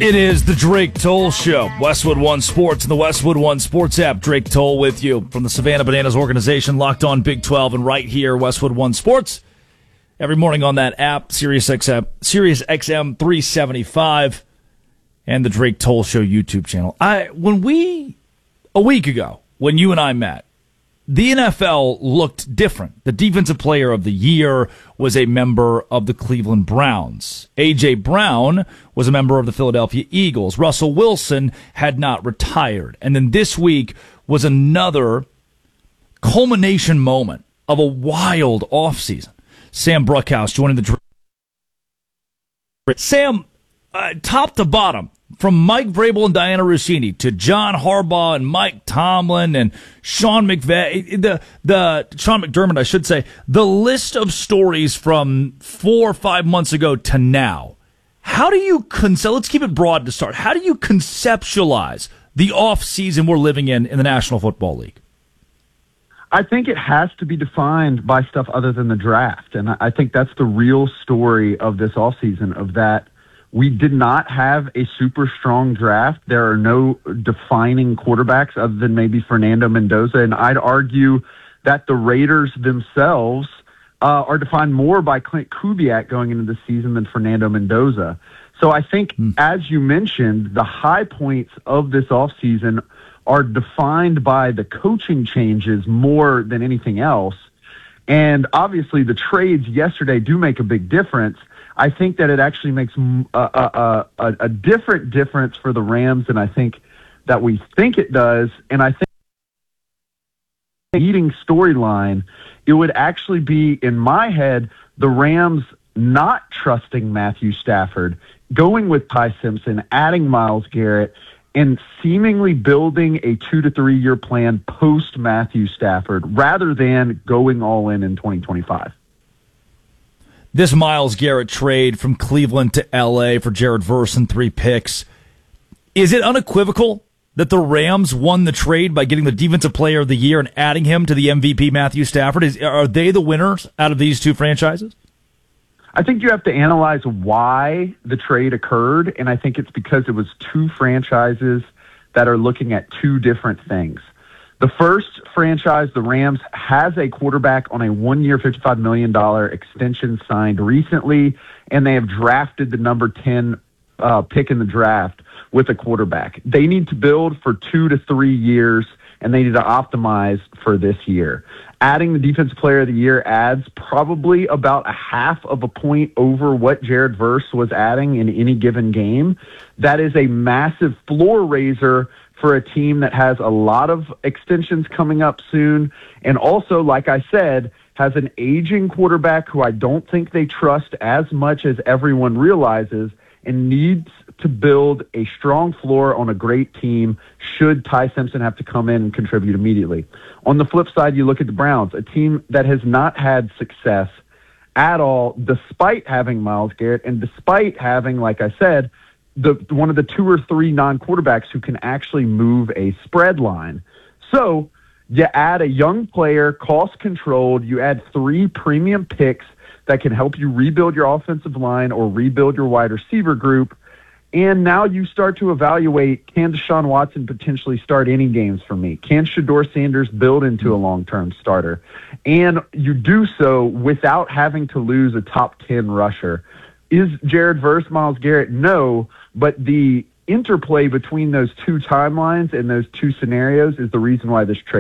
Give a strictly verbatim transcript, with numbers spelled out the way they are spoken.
It is the Drake Toll Show. Westwood One Sports and the Westwood One Sports app. Drake Toll with you from the Savannah Bananas organization, Locked On Big twelve, and right here, Westwood One Sports. Every morning on that app, Sirius X M, Sirius X M three seventy-five, and the Drake Toll Show YouTube channel. I when we a week ago, when you and I met, the N F L looked different. The Defensive Player of the Year was a member of the Cleveland Browns. A J. Brown was a member of the Philadelphia Eagles. Russell Wilson had not retired. And then this week was another culmination moment of a wild offseason. Sam Bruckhouse joining the... Sam, uh, top to bottom, from Mike Vrabel and Diana Rossini to John Harbaugh and Mike Tomlin and Sean McVay, the the Sean McDermott, I should say, the list of stories from four or five months ago to now. How do you con- so let's keep it broad to start. How do you conceptualize the off season we're living in in the National Football League? I think it has to be defined by stuff other than the draft, and I think that's the real story of this offseason, of that. We did not have a super strong draft. There are no defining quarterbacks other than maybe Fernando Mendoza. And I'd argue that the Raiders themselves uh, are defined more by Clint Kubiak going into the season than Fernando Mendoza. So I think, mm. as you mentioned, the high points of this offseason are defined by the coaching changes more than anything else. And obviously the trades yesterday do make a big difference. I think that it actually makes a, a, a, a different difference for the Rams than I think that we think it does. And I think the leading storyline, it would actually be, in my head, the Rams not trusting Matthew Stafford, going with Ty Simpson, adding Myles Garrett, and seemingly building a two to three year plan post Matthew Stafford rather than going all in in twenty twenty-five. This Myles Garrett trade from Cleveland to L A for Jared Verse and three picks, is it unequivocal that the Rams won the trade by getting the Defensive Player of the Year and adding him to the M V P Matthew Stafford? Is, are they the winners out of these two franchises? I think you have to analyze why the trade occurred, and I think it's because it was two franchises that are looking at two different things. The first franchise, the Rams, has a quarterback on a one-year, fifty-five million dollars extension signed recently, and they have drafted the number ten uh, pick in the draft with a quarterback. They need to build for two to three years, and they need to optimize for this year. Adding the Defensive Player of the Year adds probably about a half of a point over what Jared Verse was adding in any given game. That is a massive floor raiser for a team that has a lot of extensions coming up soon. And also, like I said, has an aging quarterback who I don't think they trust as much as everyone realizes, and needs to build a strong floor on a great team should Ty Simpson have to come in and contribute immediately. On the flip side, you look at the Browns, a team that has not had success at all, despite having Myles Garrett and despite having, like I said, the one of the two or three non-quarterbacks who can actually move a spread line. So you add a young player, cost-controlled, you add three premium picks that can help you rebuild your offensive line or rebuild your wide receiver group, and now you start to evaluate, can Deshaun Watson potentially start any games for me? Can Shedeur Sanders build into a long-term starter? And you do so without having to lose a top ten rusher. Is Jared Verse Myles Garrett? No, but the interplay between those two timelines and those two scenarios is the reason why this trade